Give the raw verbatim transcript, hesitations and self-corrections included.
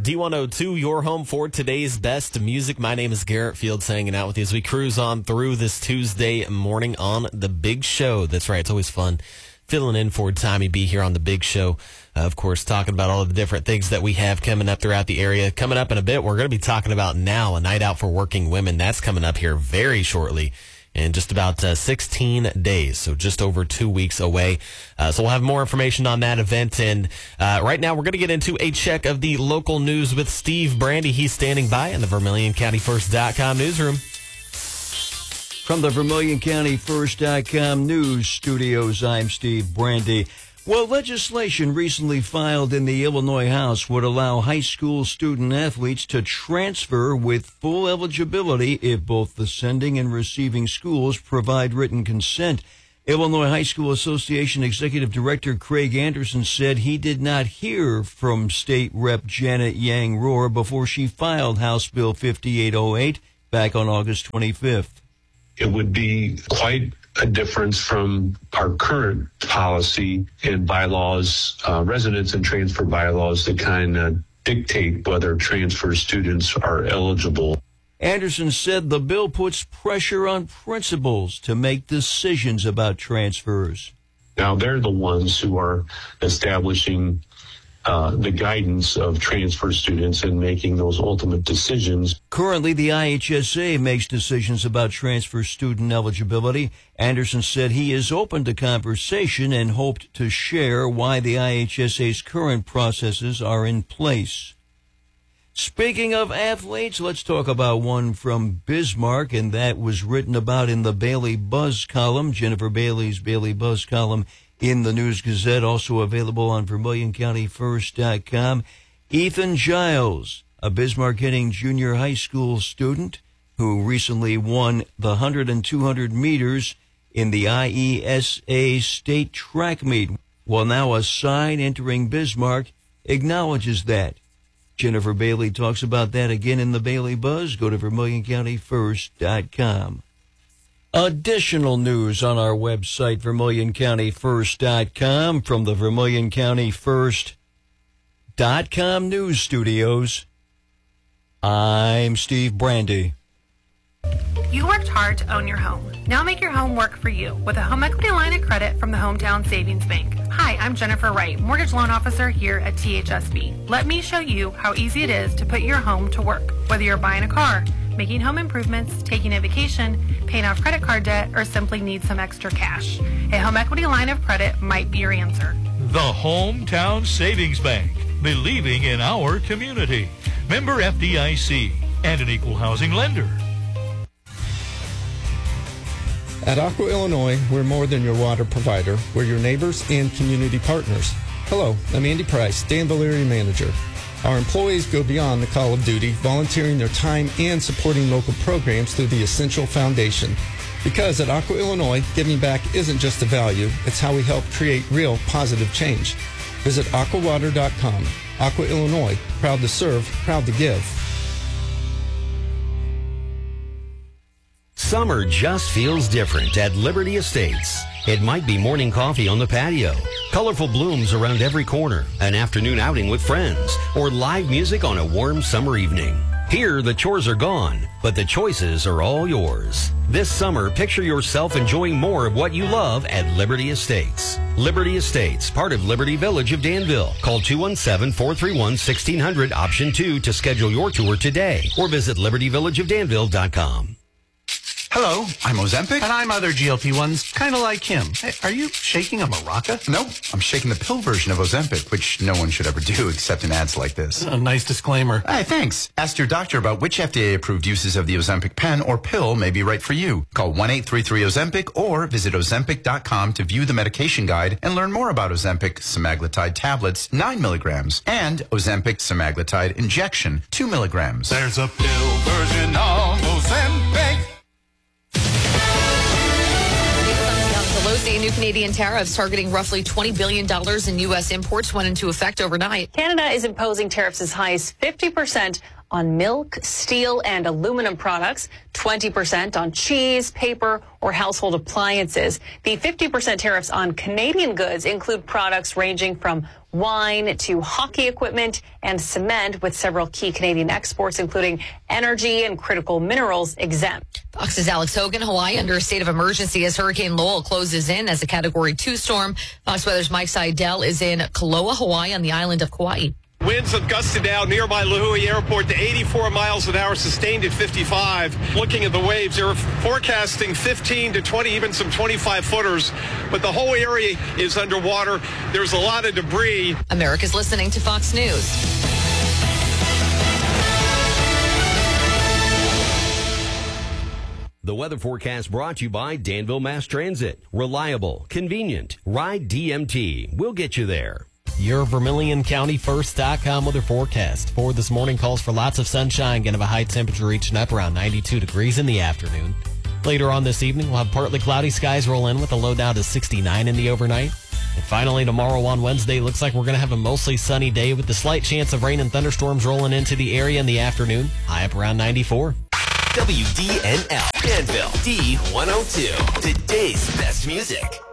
D one oh two, your home for today's best music. My name is Garrett Fields, hanging out with you as we cruise on through this Tuesday morning on The Big Show. That's right, it's always fun filling in for Tommy B here on The Big Show. Uh, of course, talking about all of the different things that we have coming up throughout the area. Coming up in a bit, we're going to be talking about Now, a night out for working women. That's coming up here very shortly. In just about uh, sixteen days, so just over two weeks away. Uh, so we'll have more information on that event. And uh, right now we're going to get into a check of the local news with Steve Brandy. He's standing by in the Vermilion County First dot com newsroom. From the Vermilion County First dot com news studios, I'm Steve Brandy. Well, legislation recently filed in the Illinois House would allow high school student athletes to transfer with full eligibility if both the sending and receiving schools provide written consent. Illinois High School Association Executive Director Craig Anderson said he did not hear from State Rep Janet Yang Rohr before she filed House Bill fifty-eight oh eight back on August twenty-fifth. It would be quite a difference from our current policy and bylaws, uh, residence and transfer bylaws that kind of dictate whether transfer students are eligible. Anderson said the bill puts pressure on principals to make decisions about transfers. Now, they're the ones who are establishing uh, the guidance of transfer students and making those ultimate decisions. Currently, the I H S A makes decisions about transfer student eligibility. Anderson said he is open to conversation and hoped to share why the I H S A's current processes are in place. Speaking of athletes, let's talk about one from Bismarck, and that was written about in the Bailey Buzz column, Jennifer Bailey's Bailey Buzz column in the News Gazette, also available on Vermilion County First dot com. Ethan Giles, a Bismarck-Henning junior high school student who recently won the one hundred and two hundred meters in the I E S A state track meet. Well, now a sign entering Bismarck acknowledges that. Jennifer Bailey talks about that again in the Bailey Buzz. Go to Vermilion County First dot com. Additional news on our website, Vermilion County First dot com, from the Vermilion County First dot com news studios. I'm Steve Brandy. You worked hard to own your home. Now make your home work for you with a home equity line of credit from the Hometown Savings Bank. Hi, I'm Jennifer Wright, Mortgage Loan Officer here at T H S B. Let me show you how easy it is to put your home to work. Whether you're buying a car, making home improvements, taking a vacation, paying off credit card debt, or simply need some extra cash, a home equity line of credit might be your answer. The Hometown Savings Bank, believing in our community. Member F D I C and an equal housing lender. At Aqua Illinois, we're more than your water provider. We're your neighbors and community partners. Hello, I'm Andy Price, Dan Valeri Manager. Our employees go beyond the call of duty, volunteering their time and supporting local programs through the Essential Foundation. Because at Aqua Illinois, giving back isn't just a value, it's how we help create real positive change. Visit aqua water dot com. Aqua Illinois, proud to serve, proud to give. Summer just feels different at Liberty Estates. It might be morning coffee on the patio, colorful blooms around every corner, an afternoon outing with friends, or live music on a warm summer evening. Here, the chores are gone, but the choices are all yours. This summer, picture yourself enjoying more of what you love at Liberty Estates. Liberty Estates, part of Liberty Village of Danville. Call two one seven, four three one, one six zero zero, option two to schedule your tour today, or visit liberty village of danville dot com. Hello, I'm Ozempic. And I'm other G L P ones, kind of like him. Hey, are you shaking a maraca? Nope, I'm shaking the pill version of Ozempic, which no one should ever do except in ads like this. A nice disclaimer. Hey, thanks. Ask your doctor about which F D A-approved uses of the Ozempic pen or pill may be right for you. Call one eight three three Ozempic or visit ozempic dot com to view the medication guide and learn more about Ozempic semaglutide tablets, nine milligrams, and Ozempic semaglutide injection, two milligrams. There's a pill version of Ozempic. The new Canadian tariffs targeting roughly twenty billion dollars in U S imports went into effect overnight. Canada is imposing tariffs as high as fifty percent on milk, steel, and aluminum products, twenty percent on cheese, paper, or household appliances. The fifty percent tariffs on Canadian goods include products ranging from wine to hockey equipment and cement, with several key Canadian exports, including energy and critical minerals, exempt. Fox's Alex Hogan. Hawaii under a state of emergency as Hurricane Lowell closes in as a Category two storm. Fox Weather's Mike Seidel is in Kaloa, Hawaii, on the island of Kauai. Winds have gusted down nearby Lihue Airport to eighty-four miles an hour, sustained at fifty-five. Looking at the waves, they're forecasting fifteen to twenty, even some twenty-five footers. But the whole area is underwater. There's a lot of debris. America's listening to Fox News. The weather forecast brought to you by Danville Mass Transit. Reliable, convenient. Ride D M T. We'll get you there. Your Vermilion County First dot com weather forecast. For this morning calls for lots of sunshine. Going to have a high temperature reaching up around ninety-two degrees in the afternoon. Later on this evening, we'll have partly cloudy skies roll in with a low down to sixty-nine in the overnight. And finally, tomorrow on Wednesday, looks like we're going to have a mostly sunny day with the slight chance of rain and thunderstorms rolling into the area in the afternoon. High up around ninety-four. W D N L, Danville, D one oh two. Today's best music.